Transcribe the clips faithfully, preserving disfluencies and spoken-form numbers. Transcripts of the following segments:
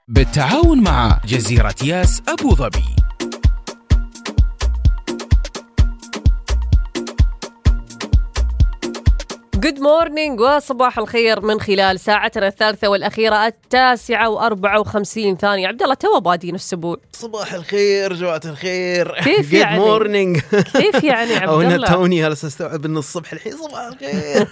بالتعاون مع جزيرة ياس أبو ظبي. Good morning وصباح الخير من خلال ساعتنا الثالثة والأخيرة التاسعة وأربعة وخمسين ثانية. عبد الله تو بادين الأسبوع. صباح الخير جماعة الخير. كيف Good يعني؟ morning. كيف يعني عبد الله؟ أو أنا توني هلا استوعب إن الصبح الحين صباح الخير.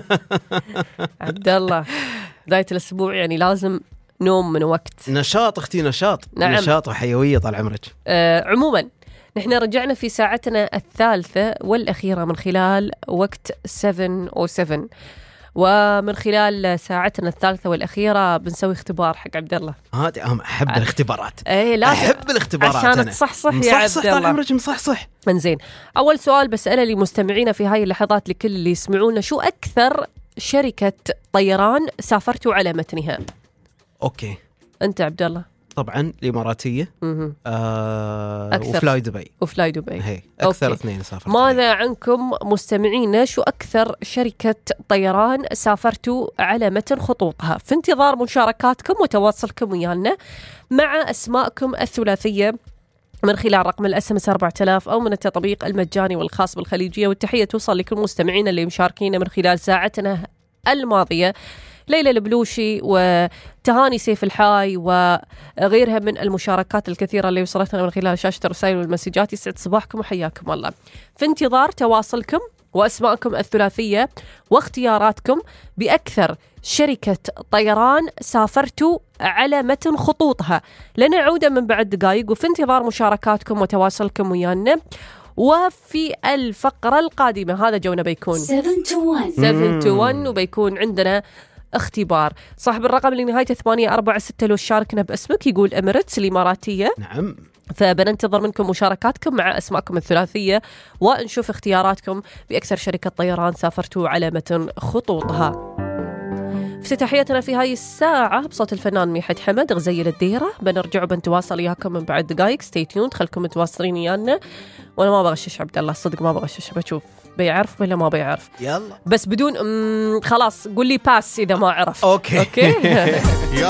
عبد الله بداية الأسبوع يعني لازم نوم من وقت. نشاط أختي نشاط. نعم. نشاط وحيوية طال عمرك. آه عموما نحن رجعنا في ساعتنا الثالثة والأخيرة من خلال وقت سبعة أو سبعة، ومن خلال ساعتنا الثالثة والأخيرة بنسوي اختبار حق عبد الله. هذا أحب أه. الاختبارات. ايه لا أحب الاختبارات عشان أنا. تصحصح يا مصحصح عبد طال الله. عمرك مصحصح. انزين، أول سؤال بسأله لمستمعينا في هاي اللحظات لكل اللي يسمعونا، شو أكثر شركة طيران سافرتوا على متنها؟ أوكي. أنت عبد الله؟ طبعا الإماراتية آه وفلاي دبي. وفلاي دبي هي أكثر أوكي. اثنين سافرت. ماذا عنكم مستمعينا؟ شو أكثر شركة طيران سافرتوا على متن خطوطها؟ في انتظار مشاركاتكم وتواصلكم ويانا مع أسماءكم الثلاثية من خلال رقم الاس ام اس أربعة آلاف أو من التطبيق المجاني والخاص بالخليجية. والتحية توصل لكل مستمعينا اللي مشاركين من خلال ساعتنا الماضية، ليلى البلوشي وتهاني سيف الحاي وغيرها من المشاركات الكثيرة اللي وصلتنا من خلال شاشة الرسائل والمسجات. يسعد صباحكم وحياكم الله. في انتظار تواصلكم وأسماءكم الثلاثية واختياراتكم بأكثر شركة طيران سافرتوا على متن خطوطها. لنعود من بعد دقائق، وفي انتظار مشاركاتكم وتواصلكم ويانا. وفي الفقرة القادمة هذا جونا بيكون سبعة تو واحد سبعة تو واحد وبيكون عندنا اختبار. صاحب الرقم اللي نهايته ثمانية أربعة ستة لو شاركنا باسمك يقول إميريتس الإماراتية. نعم. فبننتظر منكم مشاركاتكم مع أسماءكم الثلاثية ونشوف اختياراتكم بأكثر شركة طيران سافرتوا على متن خطوطها. افتتاحيتنا في هاي الساعة بصوت الفنان ميحد حمد غزيل الديرة. بنرجع وبنتواصل إياكم من بعد دقائق. ستي تيوند، خلكم متواصلين ويانا. وأنا ما بغشش عبد الله، صدق ما بغشش، بشوف بيعرف ولا ما بيعرف. يلا بس بدون خلاص قول لي باس إذا ما عرفت. أوكي. أوكي.